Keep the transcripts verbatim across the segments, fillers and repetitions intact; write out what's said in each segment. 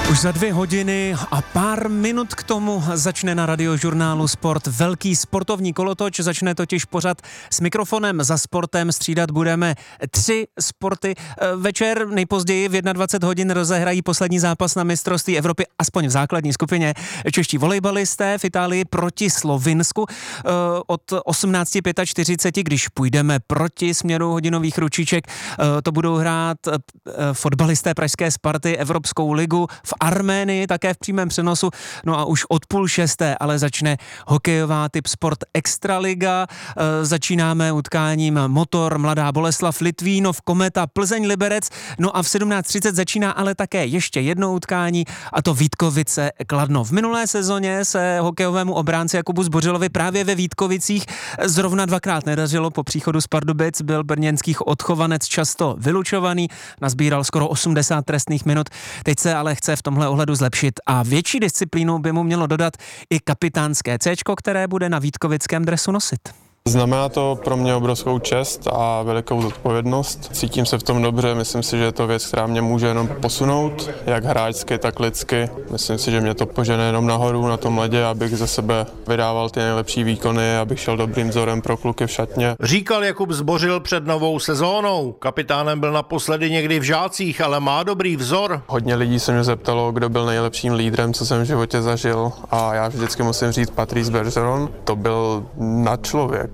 Už za dvě hodiny a pár minut k tomu začne na Radiožurnálu Sport velký sportovní kolotoč. Začne totiž pořad s mikrofonem za sportem. Střídat budeme tři sporty. Večer nejpozději v dvacet jedna hodin rozehrají poslední zápas na mistrovství Evropy, aspoň v základní skupině. Čeští volejbalisté v Itálii proti Slovinsku. Od osmnáct čtyřicet pět, když půjdeme proti směru hodinových ručiček, to budou hrát fotbalisté pražské Sparty Evropskou ligu v Arménii, také v přímém přenosu. No a už od půl šesté ale začne hokejová typ sport Extraliga. E, začínáme utkáním Motor, Mladá Boleslav, Litvínov, Kometa, Plzeň, Liberec. No a v sedmnáct třicet začíná ale také ještě jedno utkání, a to Vítkovice, Kladno. V minulé sezóně se hokejovému obránci Jakubu Zbořilovi právě ve Vítkovicích zrovna dvakrát nedařilo. Po příchodu z Pardubic byl brněnských odchovanec často vylučovaný, nazbíral skoro osmdesát trestných minut. Teď se ale chce v tomhle ohledu zlepšit a větší disciplínu by mu mělo dodat i kapitánské céčko, které bude na vítkovickém dresu nosit. Znamená to pro mě obrovskou čest a velikou zodpovědnost. Cítím se v tom dobře, myslím si, že je to věc, která mě může jenom posunout, jak hráčsky, tak lidsky. Myslím si, že mě to požene jenom nahoru na tom ledě, abych ze sebe vydával ty nejlepší výkony, abych šel dobrým vzorem pro kluky v šatně. Říkal Jakub Zbořil před novou sezónou. Kapitánem byl naposledy někdy v Žácích, ale má dobrý vzor. Hodně lidí se mě zeptalo, kdo byl nejlepším lídrem, co jsem v životě zažil, a já vždycky musím říct Patrice Bergeron. To byl nadčlověk.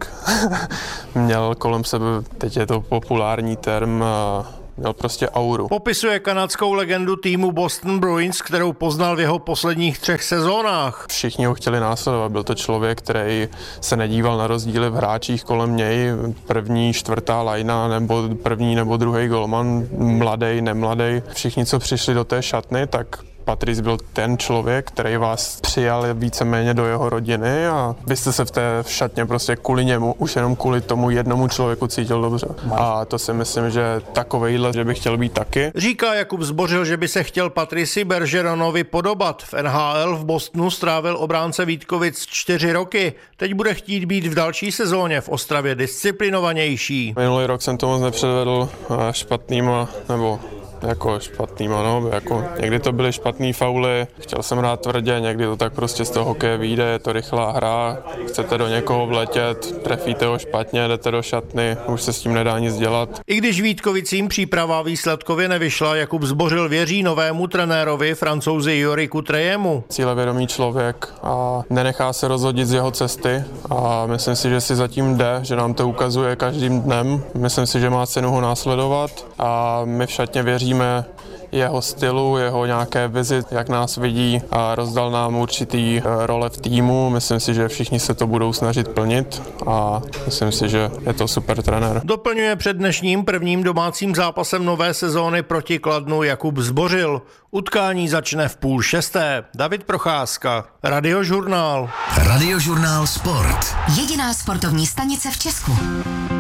Měl kolem sebe, teď je to populární term, měl prostě auru. Popisuje kanadskou legendu týmu Boston Bruins, kterou poznal v jeho posledních třech sezónách. Všichni ho chtěli následovat. Byl to člověk, který se nedíval na rozdíly v hráčích kolem něj. První, čtvrtá lajna, nebo první nebo druhý golman, mladej, nemladej. Všichni, co přišli do té šatny, tak Patrice byl ten člověk, který vás přijal víceméně do jeho rodiny a vy jste se v té šatně prostě kvůli němu, už jenom kvůli tomu jednomu člověku cítil dobře. A to si myslím, že takovejhle, že bych chtěl být taky. Říká Jakub Zbořil, že by se chtěl Patrici Bergeronovi podobat. V N H L v Bostonu strávil obránce Vítkovic čtyři roky. Teď bude chtít být v další sezóně v Ostravě disciplinovanější. Minulý rok jsem to moc nepředvedl špatnýma, nebo jako špatnýma, no, jako někdy to byly špatný fauly, chtěl jsem hrát tvrdě, někdy to tak prostě z toho hokeje vyjde, je to rychlá hra, chcete do někoho vletět, trefíte ho špatně, jdete do šatny, už se s tím nedá nic dělat. I když Vítkovicím příprava výsledkově nevyšla, Jakub Zbořil věří novému trenérovi, Francouzi Joriku Trejemu. Cílevědomý člověk a nenechá se rozhodit z jeho cesty a myslím si, že si zatím jde, že nám to ukazuje každým dnem. Myslím si, že má cenu ho následovat a my v šatně věříme jeho stylu, jeho nějaké vizi, jak nás vidí, a rozdal nám určitý role v týmu. Myslím si, že všichni se to budou snažit plnit a myslím si, že je to super trenér. Doplňuje před dnešním prvním domácím zápasem nové sezóny proti Kladnu Jakub Zbořil. Utkání začne v půl šesté. David Procházka, Radiožurnál. Radiožurnál Sport. Jediná sportovní stanice v Česku.